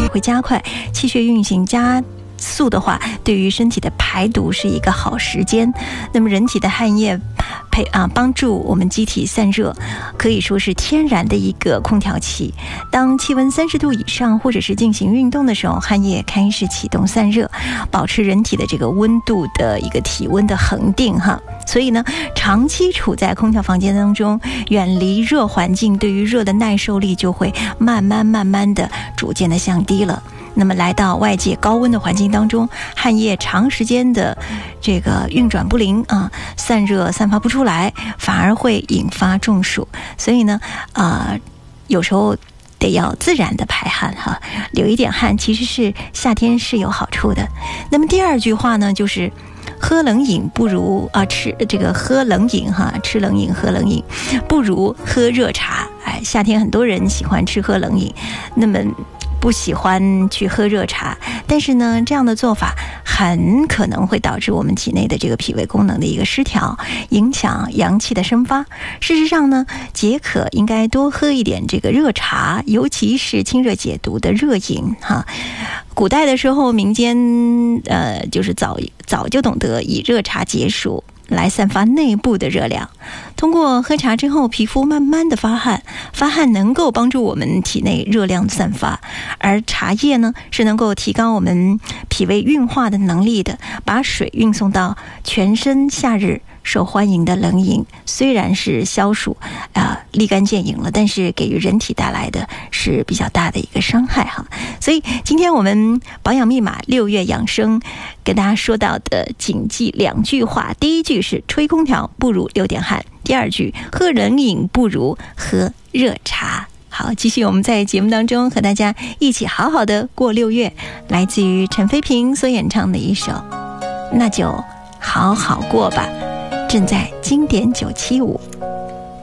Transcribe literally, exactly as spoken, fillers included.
会加快，气血运行加速的话，对于身体的排毒是一个好时间。那么人体的汗液配啊帮助我们机体散热，可以说是天然的一个空调器。当气温三十度以上或者是进行运动的时候，汗液开始启动散热，保持人体的这个温度的一个体温的恒定哈。所以呢，长期处在空调房间当中，远离热环境，对于热的耐受力就会慢慢慢慢的逐渐的降低了。那么来到外界高温的环境当中，汗液长时间的这个运转不灵啊，散热散发不出来，反而会引发中暑。所以呢，啊、呃，有时候得要自然的排汗哈，流一点汗其实是夏天是有好处的。那么第二句话呢，就是喝冷饮不如啊吃这个喝冷饮哈，吃冷饮喝冷饮不如喝热茶。哎，夏天很多人喜欢吃喝冷饮，那么不喜欢去喝热茶，但是呢，这样的做法很可能会导致我们体内的这个脾胃功能的一个失调，影响阳气的生发。事实上呢，解渴应该多喝一点这个热茶，尤其是清热解毒的热饮哈。古代的时候，民间呃就是早早就懂得以热茶解暑，来散发内部的热量。通过喝茶之后，皮肤慢慢的发汗，发汗能够帮助我们体内热量散发，而茶叶呢是能够提高我们脾胃运化的能力的，把水运送到全身。夏日受欢迎的冷饮虽然是消暑啊、呃、立竿见影了，但是给予人体带来的是比较大的一个伤害哈。所以今天我们保养密码六月养生跟大家说到的谨记两句话，第一句是吹空调不如流点汗，第二句喝冷饮不如喝热茶。好，继续我们在节目当中和大家一起好好的过六月，来自于陈飞平所演唱的一首那就好好过吧，正在经典九七五。